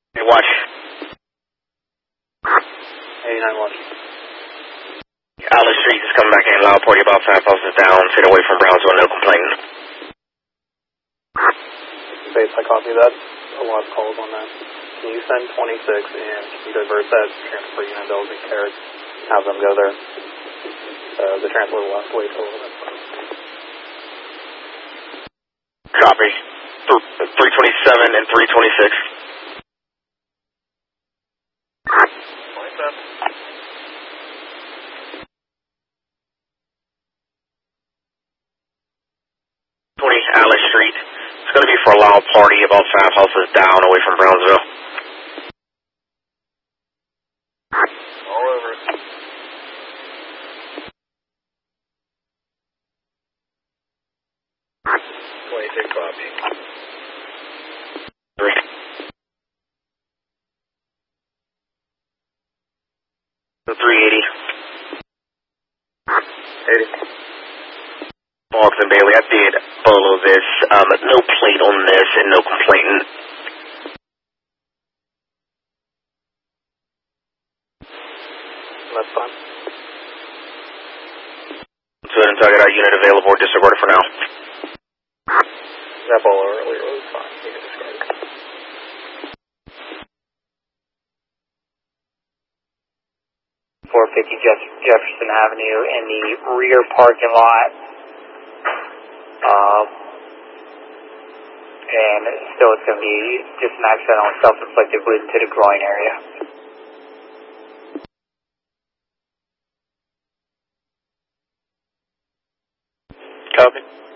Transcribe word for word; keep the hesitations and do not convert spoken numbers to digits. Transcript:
Hey, watch. eighty-nine watch. Alice Street is coming back in. Loud party about five houses down. Fit away from Brownsville. No complaining. Base, I copy that. A lot of calls on that. Can you send twenty-six and can you divert that transfer unit that was in Carrots? Have them go there. Uh, the transfer will have to wait for a little bit. Copy. three twenty-seven and three twenty-six. twenty-seven. twenty Alice Street. It's going to be for a loud party about five houses down away from Brownsville. All over it. twenty-six copy. Three. The three eighty. eighty. Boggs and Bailey, I did follow this. Um, no plate on this and no complaint. That's fine. Let's go ahead and target our unit available or disregard it for now. That ball earlier was fine. You can discard it. four fifty Jeff- Jefferson Avenue in the rear parking lot. Um, and still it's going to be just an accidental self-inflicted wound to the groin area. Copy.